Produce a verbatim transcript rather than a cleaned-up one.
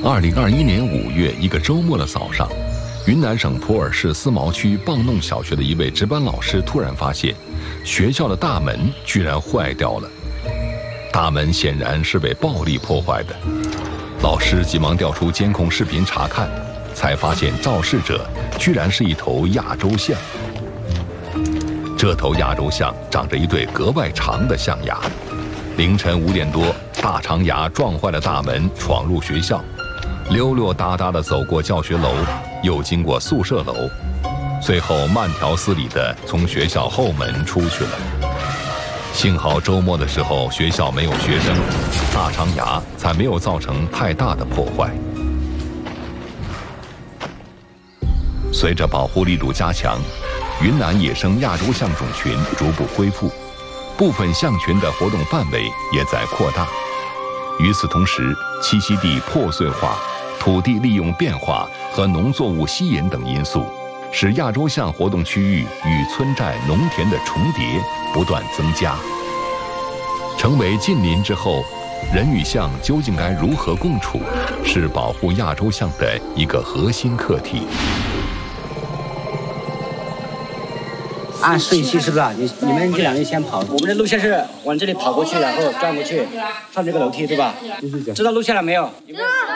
二零二一年五月一个周末的早上，云南省普洱市思茅区蚌弄小学的一位值班老师突然发现，学校的大门居然坏掉了。大门显然是被暴力破坏的。老师急忙调出监控视频查看，才发现肇事者居然是一头亚洲象。这头亚洲象长着一对格外长的象牙。凌晨五点多，大长牙撞坏了大门，闯入学校，溜溜达达地走过教学楼，又经过宿舍楼，最后慢条斯理地从学校后门出去了。幸好周末的时候学校没有学生，大长牙才没有造成太大的破坏。随着保护力度加强，云南野生亚洲象种群逐步恢复，部分象群的活动范围也在扩大。与此同时，栖息地破碎化、土地利用变化和农作物吸引等因素，使亚洲象活动区域与村寨、农田的重叠不断增加。成为近邻之后，人与象究竟该如何共处，是保护亚洲象的一个核心课题。 按顺序是不是啊？你你们这两个先跑，我们的路线是往这里跑过去，然后转过去，上这个楼梯，对吧？知道路线了没有？有没有